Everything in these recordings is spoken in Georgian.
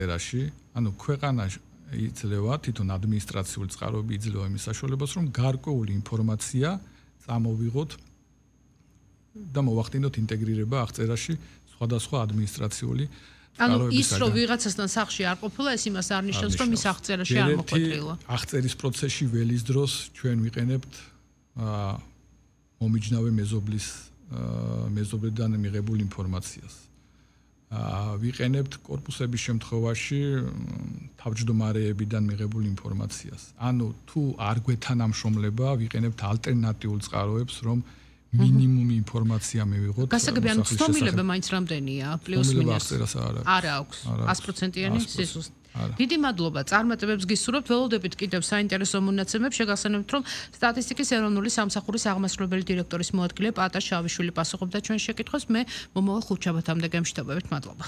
ერაში, ანუ ქვეყანა იძლევა თვითონ ადმინისტრაციული წყაროები იძლევა იმის საშუალებას, რომ გარკვეული ინფორმაცია წამოვიღოთ და მოვახდინოთ ინტეგრირება აღწერაში სხვადასხვა ადმინისტრაციული ანუ ის რომ ვიღაცასთან სახლში არ ყოფილა, ეს იმას არ ნიშნავს, რომ ის აღწერაში არ მოხვედრილა. აღწერის პროცესში ველის დროს ჩვენ ვიყენებთ მომიჯნავე მეზობლიდან მიღებულ ინფორმაციას. ვიყენებთ კორპუსების შემთხვევაში თავმჯდომარეებიდან მიღებულ ინფორმაციას. ანუ თუ არ გვეთანამშრომლება, ვიყენებთ ალტერნატიულ წყაროებს, რომ მინიმუმი ინფორმაცია მივიღოთ. გასაგები, ანუ ცნობილება მაინც რამდენია? პლუს მინუს. არა აქვს. 100%-იანი სიზუსტე. დიდი მადლობა. წარმატებებს გისურვებთ. ველოდებით კიდევ საინტერესო მონაცემებს. შეგახსენებთ, რომ სტატისტიკის ეროვნული სამსახურის აღმასრულებელი დირექტორის მოადგილე პატა შავიშვილი პასუხობდა ჩვენ შეკითხვას. მე მომავალ ხუთშაბათამდე გემშვიდობებით. მადლობა.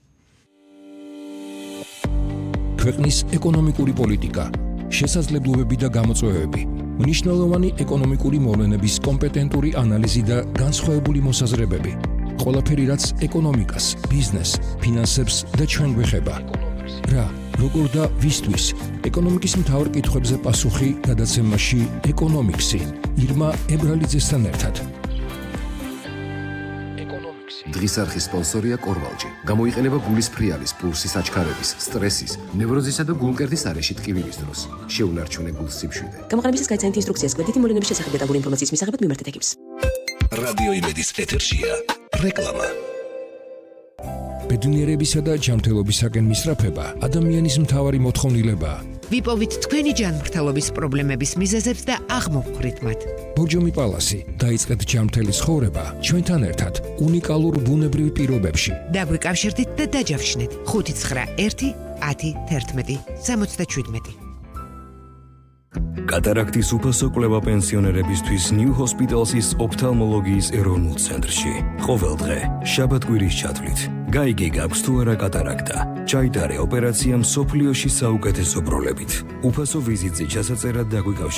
ქვეყნის ეკონომიკური პოლიტიკა, შესაძლებლობები და გამოწვევები, მნიშვნელოვანი ეკონომიკური მოვლენების კომპეტენტური ანალიზი და განსხვავებული მოსაზრებები. ყველაფერი, რაც ეკონომიკას, ბიზნესს, ფინანსებს და ჩვენ გვეხება. რა, როგორ და ვისთვის? ეკონომიკის მთავარ კითხვებზე პასუხი გადაცემაში ეკონომიქსი. ირმა ებრალიძესთან ერთად. დღის არხის სპონსორია კორვალჯი. გამოიყენება გულის ფრიალის, პულსის აჩქარების, სტრესის, ნევროზისა და გულმკერდის არეში ტკივილის დროს. შეუნარჩუნე გულს სიმშვიდე. გამოყენებისას გაიცანეთ ინსტრუქციას კვეთითი მოვლენების შესახებ დეტალური ინფორმაციის მისაღებად მიმართეთ ეკიპს. რადიო იმედის ეთერშია რეკლამა. ბედნიერებისა და ჯანმრთელობისაკენ მისწრაფება ადამიანის მთავარი მოთხოვნილებაა. ვიპოვით თქვენი ჯანმრთელობის პრობლემების მიზეზებს და აღმოვხვრით მათ. ბორჯომი პალასი, დაიწყეთ ჯანმრთელი ცხოვრება ჩვენთან ერთად უნიკალურ ბუნებრივ პირობებში. დაგვიკავშირდით და დაჯავშნეთ 591 10 11 77. კატარაქტის უფასო კვლევა პენსიონერებისთვის New Hospital's ოფთალმოლოგიის ეროვნულ ცენტრში. ყოველ დღე, შაბათ-კვირის ჩათვლით. გაიგე გაქვს თუ არა კატარაქტა. ჩაიტარე ოპერაცია მსოფლიოში საუკეთესო პროლებით. უფასო ვიზიტზე ჩასაწერად დაგვიკავშირდეთ.